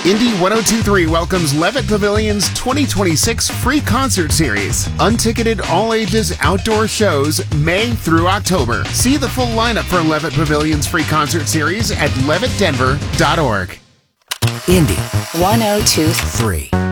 Indy 1023 welcomes Levitt Pavilion's 2026 free concert series. Unticketed all-ages outdoor shows May through October. See the full lineup for Levitt Pavilion's free concert series at levittdenver.org. Indy 1023.